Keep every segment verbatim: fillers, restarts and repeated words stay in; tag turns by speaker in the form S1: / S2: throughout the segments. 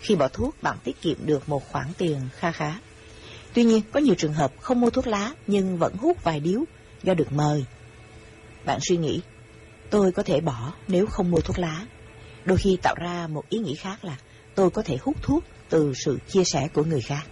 S1: Khi bỏ thuốc, bạn tiết kiệm được một khoản tiền kha khá. Tuy nhiên, có nhiều trường hợp không mua thuốc lá nhưng vẫn hút vài điếu do được mời. Bạn suy nghĩ, tôi có thể bỏ nếu không mua thuốc lá. Đôi khi tạo ra một ý nghĩ khác là tôi có thể hút thuốc từ sự chia sẻ của người khác.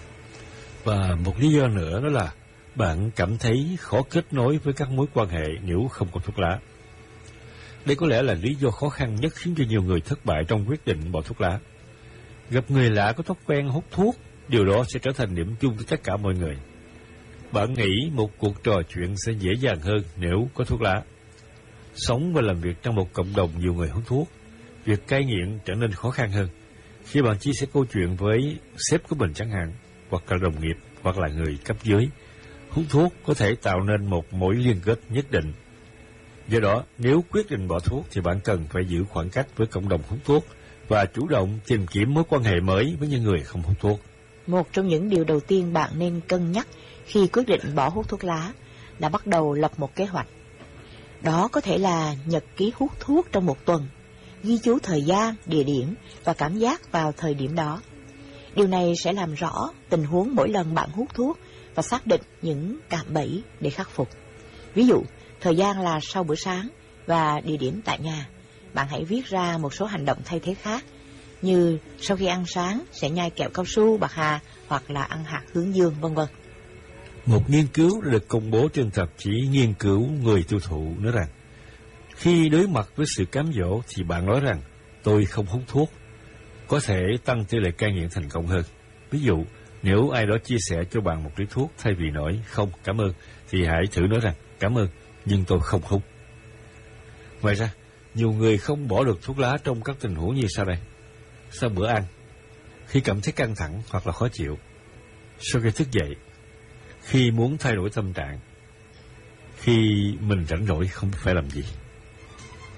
S2: Và một lý do nữa đó là bạn cảm thấy khó kết nối với các mối quan hệ nếu không có thuốc lá. Đây có lẽ là lý do khó khăn nhất khiến cho nhiều người thất bại trong quyết định bỏ thuốc lá. Gặp người lạ có thói quen hút thuốc, điều đó sẽ trở thành điểm chung với tất cả mọi người. Bạn nghĩ một cuộc trò chuyện sẽ dễ dàng hơn nếu có thuốc lá. Sống và làm việc trong một cộng đồng nhiều người hút thuốc, việc cai nghiện trở nên khó khăn hơn. Khi bạn chia sẻ câu chuyện với sếp của mình chẳng hạn, hoặc là đồng nghiệp, hoặc là người cấp dưới, hút thuốc có thể tạo nên một mối liên kết nhất định. Do đó, nếu quyết định bỏ thuốc thì bạn cần phải giữ khoảng cách với cộng đồng hút thuốc và chủ động tìm kiếm mối quan hệ mới với những người không hút thuốc.
S1: Một trong những điều đầu tiên bạn nên cân nhắc khi quyết định bỏ hút thuốc lá là bắt đầu lập một kế hoạch. Đó có thể là nhật ký hút thuốc trong một tuần, ghi chú thời gian, địa điểm và cảm giác vào thời điểm đó. Điều này sẽ làm rõ tình huống mỗi lần bạn hút thuốc và xác định những cạm bẫy để khắc phục. Ví dụ, thời gian là sau bữa sáng và địa điểm tại nhà. Bạn hãy viết ra một số hành động thay thế khác, như sau khi ăn sáng sẽ nhai kẹo cao su, bạc hà hoặc là ăn hạt hướng dương, vân vân.
S2: Một nghiên cứu đã được công bố trên tạp chí Nghiên cứu Người tiêu thụ nói rằng, khi đối mặt với sự cám dỗ thì bạn nói rằng tôi không hút thuốc, có thể tăng tỷ lệ cai nghiện thành công hơn. Ví dụ, nếu ai đó chia sẻ cho bạn một điếu thuốc, thay vì nói không cảm ơn, thì hãy thử nói rằng cảm ơn, nhưng tôi không hút. Ngoài ra, nhiều người không bỏ được thuốc lá trong các tình huống như sau đây. Sau bữa ăn, khi cảm thấy căng thẳng hoặc là khó chịu, sau khi thức dậy, khi muốn thay đổi tâm trạng, khi mình rảnh rỗi không phải làm gì.